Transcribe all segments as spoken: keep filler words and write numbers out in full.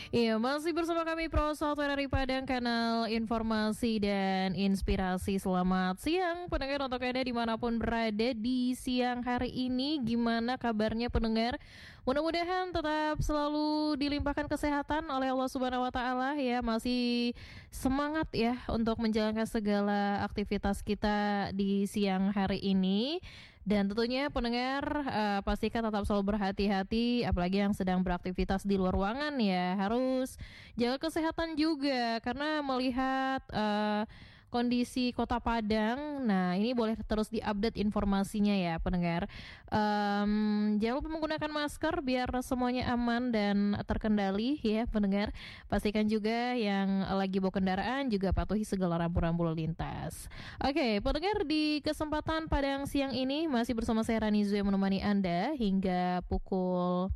Iya, masih bersama kami Pro Software dari Padang, kanal informasi dan inspirasi. Selamat siang pendengar untuk Anda dimanapun berada di siang hari ini. Gimana kabarnya pendengar? Mudah-mudahan tetap selalu dilimpahkan kesehatan oleh Allah Subhanahu Wa Taala ya. Masih semangat ya untuk menjalankan segala aktivitas kita di siang hari ini. Dan tentunya pendengar uh, pastikan tetap selalu berhati-hati, apalagi yang sedang beraktivitas di luar ruangan ya, harus jaga kesehatan juga karena melihat uh, kondisi Kota Padang. Nah, ini boleh terus diupdate informasinya ya pendengar. Um, jangan lupa menggunakan masker biar semuanya aman dan terkendali ya pendengar. Pastikan juga yang lagi bawa kendaraan juga patuhi segala rambu-rambu lalu lintas. Oke, pendengar, di kesempatan Padang siang ini masih bersama saya Rani Zu yang menemani Anda hingga pukul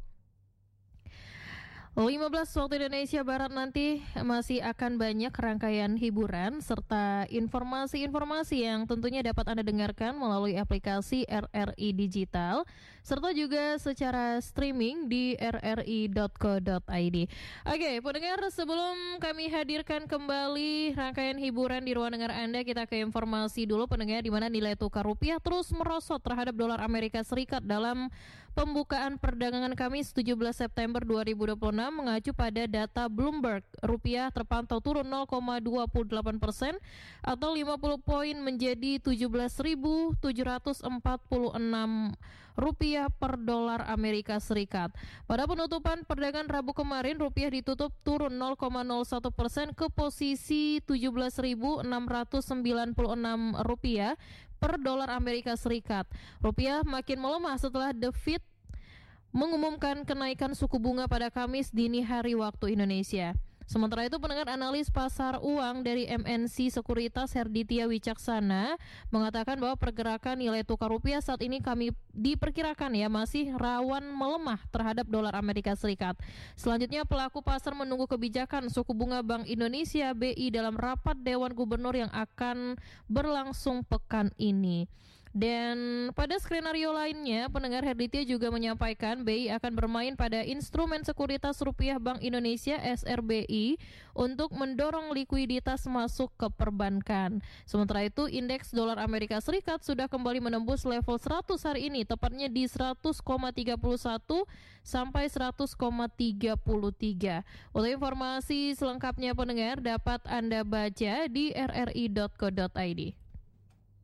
lima belas waktu Indonesia Barat. Nanti masih akan banyak rangkaian hiburan serta informasi-informasi yang tentunya dapat Anda dengarkan melalui aplikasi R R I Digital serta juga secara streaming di r r i dot co dot i d. Oke, pendengar, sebelum kami hadirkan kembali rangkaian hiburan di ruang dengar Anda, kita ke informasi dulu pendengar, di mana nilai tukar rupiah terus merosot terhadap dolar Amerika Serikat dalam pembukaan perdagangan Kamis tujuh belas September dua ribu dua puluh enam. Mengacu pada data Bloomberg, rupiah terpantau turun nol koma dua delapan persen atau lima puluh poin menjadi tujuh belas ribu tujuh ratus empat puluh enam rupiah per dolar Amerika Serikat. Pada penutupan perdagangan Rabu kemarin, rupiah ditutup turun nol koma nol satu persen ke posisi tujuh belas ribu enam ratus sembilan puluh enam rupiah per dolar Amerika Serikat. Rupiah makin melemah setelah The Fed mengumumkan kenaikan suku bunga pada Kamis dini hari waktu Indonesia. Sementara itu, pendengar, analis pasar uang dari M N C Sekuritas Herditya Wicaksana mengatakan bahwa pergerakan nilai tukar rupiah saat ini kami diperkirakan ya masih rawan melemah terhadap dolar Amerika Serikat. Selanjutnya, pelaku pasar menunggu kebijakan suku bunga Bank Indonesia B I dalam rapat Dewan Gubernur yang akan berlangsung pekan ini. Dan pada skenario lainnya, pendengar, Herditya juga menyampaikan B I akan bermain pada instrumen sekuritas rupiah Bank Indonesia S R B I untuk mendorong likuiditas masuk ke perbankan. Sementara itu, indeks dolar Amerika Serikat sudah kembali menembus level seratus hari ini, tepatnya di seratus koma tiga satu sampai seratus koma tiga tiga. Untuk informasi selengkapnya pendengar dapat Anda baca di r r i dot co dot i d.